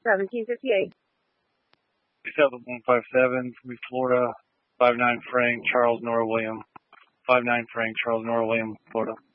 1758. 7157, Florida, 59 Frank, Charles Nora William. 59 Frank, Charles Nora William, Florida.